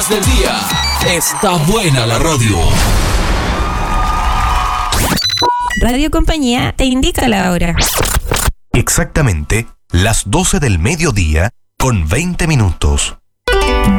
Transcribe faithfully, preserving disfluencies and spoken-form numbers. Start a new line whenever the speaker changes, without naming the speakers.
doce del día. Está buena la radio.
Radio Compañía te indica la hora.
Exactamente las doce del mediodía con veinte minutos.